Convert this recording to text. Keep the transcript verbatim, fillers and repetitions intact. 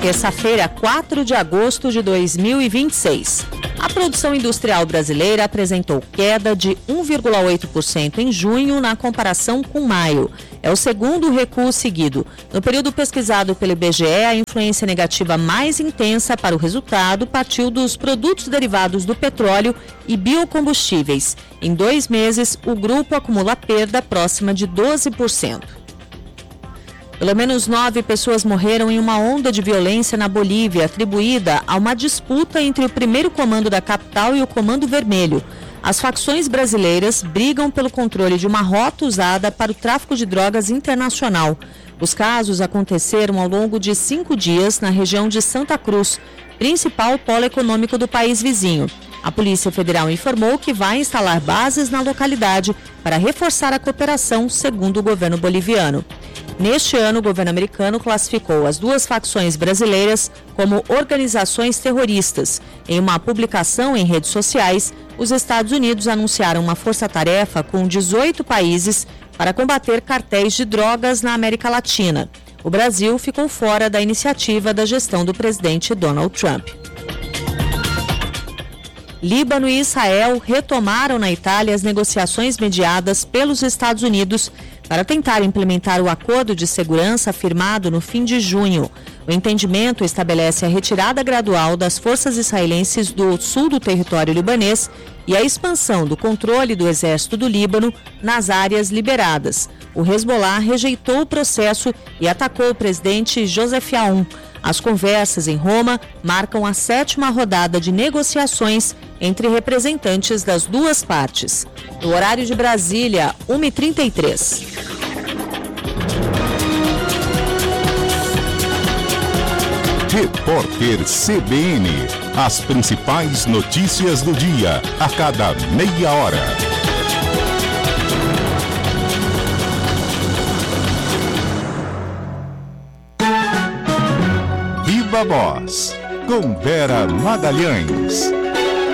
terça-feira, quatro de agosto de dois mil e vinte e seis. A produção industrial brasileira apresentou queda de um vírgula oito por cento em junho na comparação com maio. É o segundo recuo seguido. No período pesquisado pelo I B G E, a influência negativa mais intensa para o resultado partiu dos produtos derivados do petróleo e biocombustíveis. Em dois meses, o grupo acumula perda próxima de doze por cento. Pelo menos nove pessoas morreram em uma onda de violência na Bolívia, atribuída a uma disputa entre o primeiro comando da capital e o Comando Vermelho. As facções brasileiras brigam pelo controle de uma rota usada para o tráfico de drogas internacional. Os casos aconteceram ao longo de cinco dias na região de Santa Cruz, principal polo econômico do país vizinho. A Polícia Federal informou que vai instalar bases na localidade para reforçar a cooperação, segundo o governo boliviano. Neste ano, o governo americano classificou as duas facções brasileiras como organizações terroristas. Em uma publicação em redes sociais, os Estados Unidos anunciaram uma força-tarefa com dezoito países para combater cartéis de drogas na América Latina. O Brasil ficou fora da iniciativa da gestão do presidente Donald Trump. Líbano e Israel retomaram na Itália as negociações mediadas pelos Estados Unidos para tentar implementar o acordo de segurança firmado no fim de junho. O entendimento estabelece a retirada gradual das forças israelenses do sul do território libanês e a expansão do controle do exército do Líbano nas áreas liberadas. O Hezbollah rejeitou o processo e atacou o presidente Joseph Aoun. As conversas em Roma marcam a sétima rodada de negociações entre representantes das duas partes. No horário de Brasília, uma e trinta e três. Repórter C B N. As principais notícias do dia, a cada meia hora. Viva Voz, com Vera Magalhães.